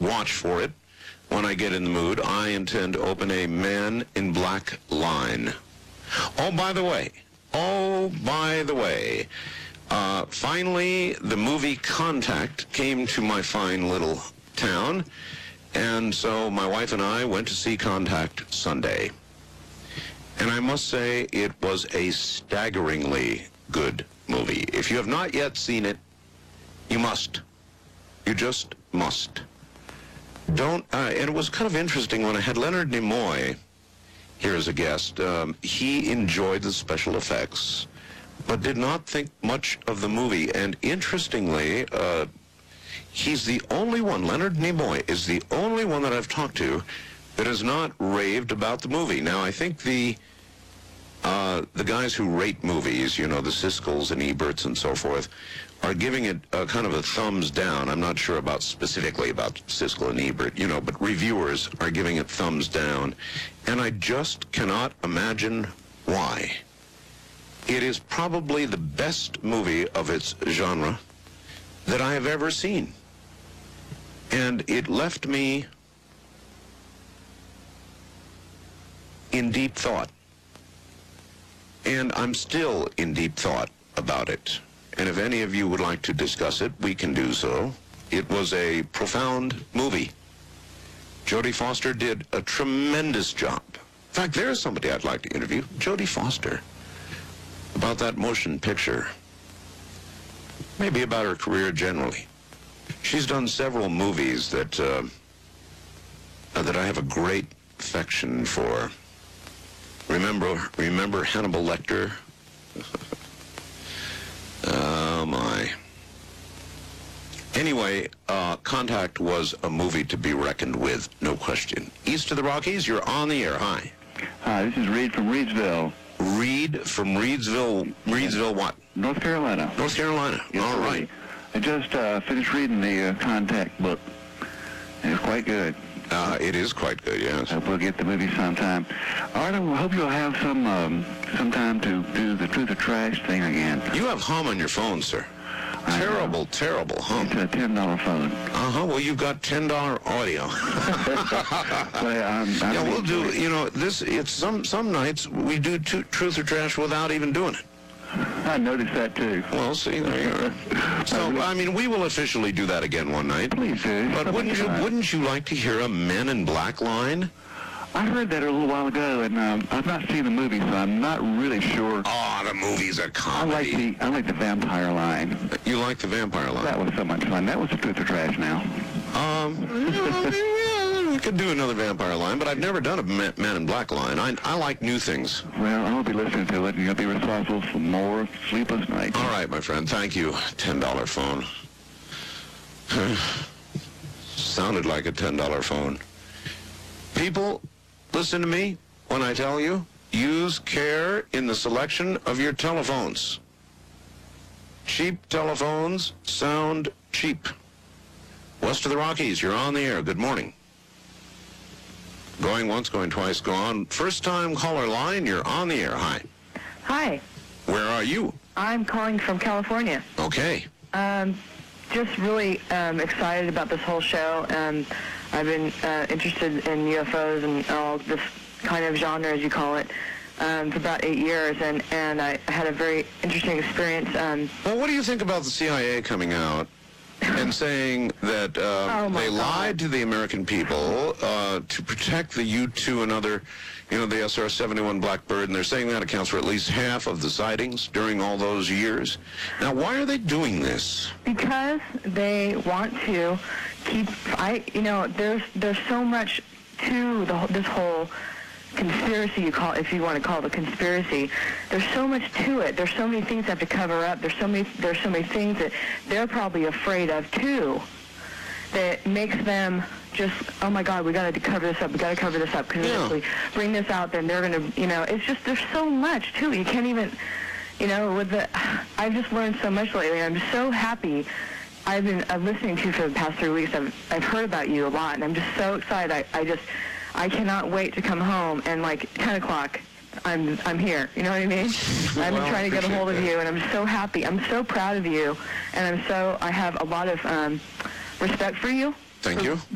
watch for it when I get in the mood. I intend to open a Man in Black line. Oh, by the way, finally, the movie Contact came to my fine little town, and so my wife and I went to see Contact Sunday. And I must say, it was a staggeringly good movie. If you have not yet seen it, you must. You just must. And it was kind of interesting when I had Leonard Nimoy here as a guest. He enjoyed the special effects, but did not think much of the movie. And interestingly, he's the only one, Leonard Nimoy is the only one that I've talked to that has not raved about the movie. Now, I think the guys who rate movies, you know, the Siskel's and Eberts and so forth, are giving it kind of a thumbs down. I'm not sure specifically about Siskel and Ebert, you know, but reviewers are giving it thumbs down. And I just cannot imagine why. It is probably the best movie of its genre that I have ever seen. And it left me in deep thought. And I'm still in deep thought about it. And if any of you would like to discuss it, we can do so. It was a profound movie. Jodie Foster did a tremendous job. In fact, there's somebody I'd like to interview, Jodie Foster, about that motion picture. Maybe about her career generally. She's done several movies that I have a great affection for. Remember Hannibal Lecter? Oh, my. Anyway, Contact was a movie to be reckoned with, no question. East of the Rockies, you're on the air. Hi. Hi, this is Reed from Reedsville. Reed from Reedsville. Reedsville what? North Carolina. North Carolina. Yes, all right. I just finished reading the Contact book. It's quite good. It is quite good, yes. Hope we'll get the movie sometime. Art, I hope you'll have some time to do the Truth or Trash thing again. You have hum on your phone, sir. Terrible, terrible hum. It's a $10 phone. Well, you've got $10 audio. Yeah, we'll do, you know, it's some nights we do Truth or Trash without even doing it. I noticed that, too. Well, see, there you are. So, I mean, we will officially do that again one night. Please do. But wouldn't you like to hear a Men in Black line? I heard that a little while ago, and I've not seen the movie, so I'm not really sure. Oh, the movie's a comedy. I like the vampire line. You like the vampire line? That was so much fun. That was the Truth or Trash now. We could do another vampire line, but I've never done a Man in Black line. I like new things. Well, I'll be listening to it, and you'll be responsible for more sleepless nights. All right, my friend. Thank you. $10 phone. Sounded like a $10 phone. People, listen to me when I tell you, use care in the selection of your telephones. Cheap telephones sound cheap. West of the Rockies, you're on the air. Good morning. Going once, going twice, gone. First time caller line, you're on the air. Hi. Hi. Where are you? I'm calling from California. Okay. Just really excited about this whole show. I've been interested in UFOs and all this kind of genre, as you call it, for about 8 years, and I had a very interesting experience. Well, what do you think about the CIA coming out and saying that they lied to the American people to protect the U-2 and other, you know, the SR-71 Blackbird, and they're saying that accounts for at least half of the sightings during all those years? Now, why are they doing this? Because they want to keep, there's so much to this whole conspiracy, if you want to call it a conspiracy. There's so much to it. There's so many things they have to cover up. There's so many things that they're probably afraid of too, that makes them just, oh my God, we got to cover this up. We got to cover this up, because if we bring this out, then they're going to, it's just, there's so much too. You can't even, I've just learned so much lately. I'm just so happy. I've been listening to you for the past 3 weeks. I've heard about you a lot, and I'm just so excited. I cannot wait to come home, and like 10 o'clock, I'm here. You know what I mean? I've been trying to get a hold of you, and I'm so happy. I'm so proud of you, and I have a lot of respect for you. Thank you.